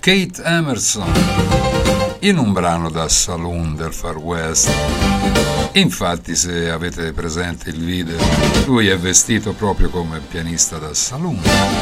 Kate Emerson in un brano da Saloon del Far West. Infatti, se avete presente il video, lui è vestito proprio come pianista da saloon.